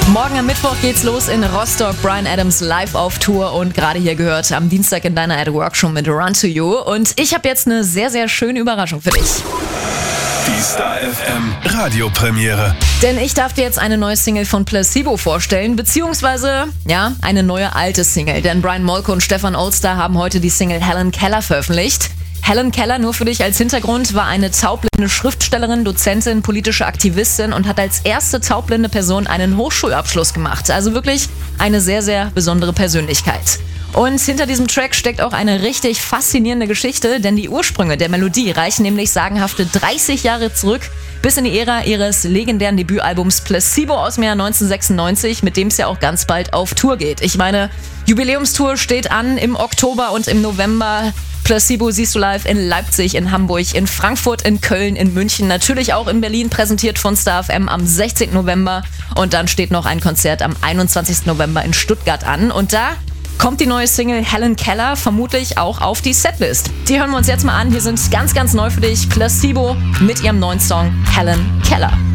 Morgen am Mittwoch geht's los in Rostock. Bryan Adams live auf Tour und gerade hier gehört am Dienstag in deiner at Work schon mit Run to You. Und ich habe jetzt eine sehr, sehr schöne Überraschung für dich. Die Star FM Radiopremiere. Denn ich darf dir jetzt eine neue Single von Placebo vorstellen, beziehungsweise, ja, eine neue alte Single. Denn Brian Molko und Stefan Oelstar haben heute die Single Helen Keller veröffentlicht. Helen Keller, nur für dich als Hintergrund, war eine taubblinde Schriftstellerin, Dozentin, politische Aktivistin und hat als erste taubblinde Person einen Hochschulabschluss gemacht. Also wirklich eine sehr, sehr besondere Persönlichkeit. Und hinter diesem Track steckt auch eine richtig faszinierende Geschichte, denn die Ursprünge der Melodie reichen nämlich sagenhafte 30 Jahre zurück, bis in die Ära ihres legendären Debütalbums Placebo aus dem Jahr 1996, mit dem es ja auch ganz bald auf Tour geht. Ich meine, Jubiläumstour steht an im Oktober und im November. Placebo siehst du live in Leipzig, in Hamburg, in Frankfurt, in Köln, in München, natürlich auch in Berlin, präsentiert von Star FM am 16. November. Und dann steht noch ein Konzert am 21. November in Stuttgart an. Und da kommt die neue Single Helen Keller vermutlich auch auf die Setlist. Die hören wir uns jetzt mal an. Hier sind ganz, ganz neu für dich Placebo mit ihrem neuen Song Helen Keller.